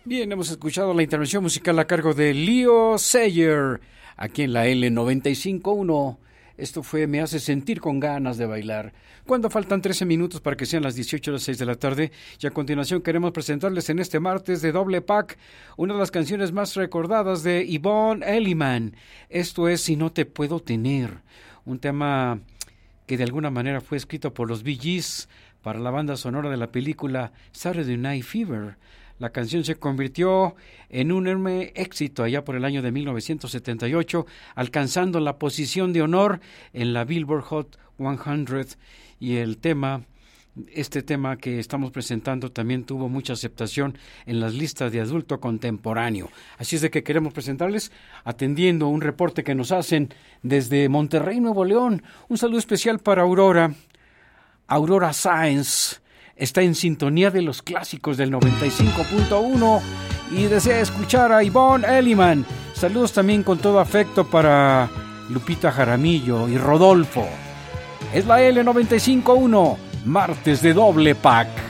Bien, hemos escuchado la intervención musical a cargo de Leo Sayer, aquí en la L95.1. Esto fue Me hace sentir con ganas de bailar. Cuando faltan 13 minutos para que sean las 18:06 de la tarde, y a continuación queremos presentarles en este martes de doble pack una de las canciones más recordadas de Yvonne Elliman. Esto es Si no te puedo tener, un tema que de alguna manera fue escrito por los Bee Gees para la banda sonora de la película Saturday Night Fever. La canción se convirtió en un enorme éxito allá por el año de 1978, alcanzando la posición de honor en la Billboard Hot 100, y este tema que estamos presentando también tuvo mucha aceptación en las listas de adulto contemporáneo. Así es de que queremos presentarles, atendiendo un reporte que nos hacen desde Monterrey, Nuevo León. Un saludo especial para Aurora Sáenz. Está en sintonía de los clásicos del 95.1 y desea escuchar a Yvonne Elliman. Saludos también con todo afecto para Lupita Jaramillo y Rodolfo. Es la L95.1, martes de doble pack.